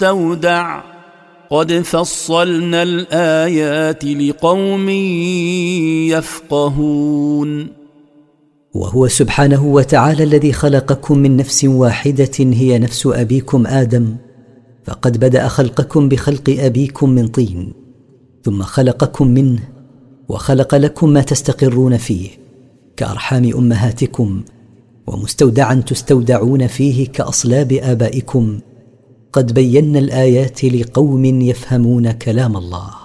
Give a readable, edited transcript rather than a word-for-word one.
مستودع قد فصلنا الآيات لقوم يفقهون. وهو سبحانه وتعالى الذي خلقكم من نفس واحدة هي نفس أبيكم آدم، فقد بدأ خلقكم بخلق أبيكم من طين، ثم خلقكم منه وخلق لكم ما تستقرون فيه كأرحام أمهاتكم، ومستودعا تستودعون فيه كأصلاب آبائكم. قد بينا الآيات لقوم يفهمون كلام الله.